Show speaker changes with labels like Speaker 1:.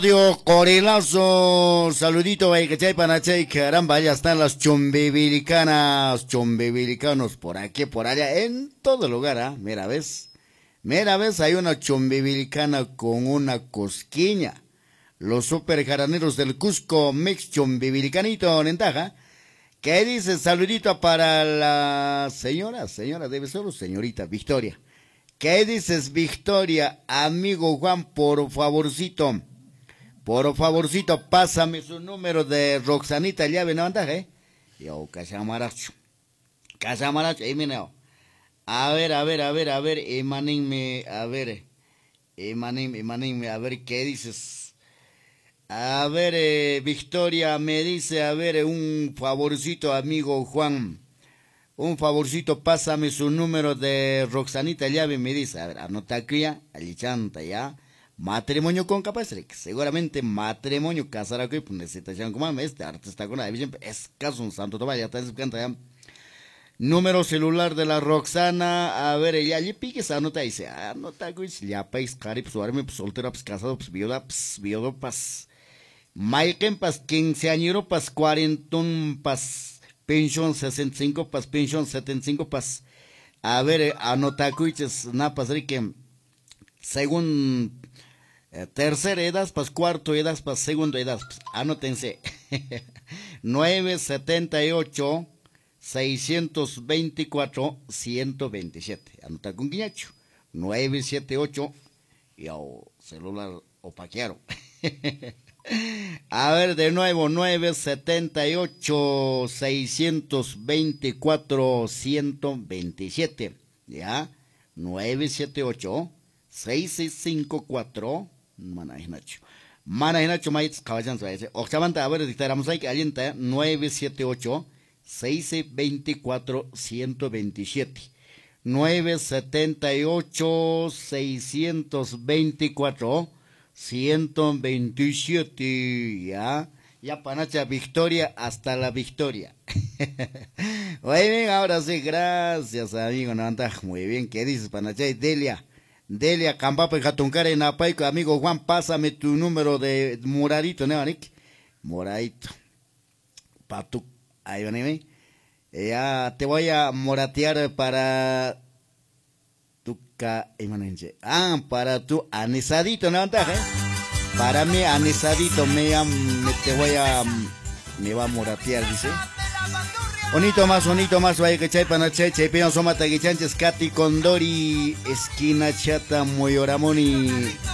Speaker 1: Radio Corelazo, saludito, Baicachay, Panachay, caramba, ya están las chombebilicanas, chombebilicanos por aquí, por allá, en todo lugar, ¿ah? Mira, ves, hay una chombebilicana con una cosquiña. Los super jaraneros del Cusco, mix chombebilicanito, ventaja. ¿Qué dice? Saludito para la señora, debe ser señorita Victoria. ¿Qué dices, Victoria? Amigo Juan, por favorcito, pásame su número de Roxanita llave, ¿no andaje? Yo, Casamaracho, ahí meneo. A ver, emanenme, a ver, a ver, ¿qué dices? A ver, Victoria me dice, a ver, un favorcito, amigo Juan. Un favorcito, pásame su número de Roxanita llave, me dice. A ver, anota aquí, alichanta ya. Matrimonio con capaz, seguramente matrimonio, casar aquí, pues necesitan como este artista con la visión, es caso un santo toma, ya está canta ya. Número celular de la Roxana, a ver, ya allí piques, anota, dice, anota, pues, ya país, cari, pues, ahora pues, soltero, pues, casado, pues, viuda, pues, Maiken, pues, 15 añero, pues, 40, pues, pensión 65, pues, pensión 75, pues, a ver, anota, pues, nada, pues, que, según tercera edad, pues cuarto edad, pues segunda edad, pues, anótense. 978 624 127. Anota con guiñacho. 978 y o celular opaquearon. A ver, de nuevo, 978 624 127. ¿Ya? 978 6654 Manajinacho Maitz Caballan Suárez. Octavanta, a ver, dictáramos ahí que alienta 978 624 127. 978 624 127. Ya panacha Victoria hasta la victoria. Muy bien, ahora sí, gracias amigo, no andas muy bien. ¿Qué dices, panacha? Delia Campapa y Jatuncare en Apaico, amigo Juan, pásame tu número de Moradito, ¿no, Nick? Moradito. Patu, ahí van, ya te voy a moratear para tu para tu anisadito, ¿no? Para mí anisadito me va a moratear, dice. Bonito más, vaya que chay panache, chay peón somata que chanches, Cati Condori, esquina chata, Moyoramoni.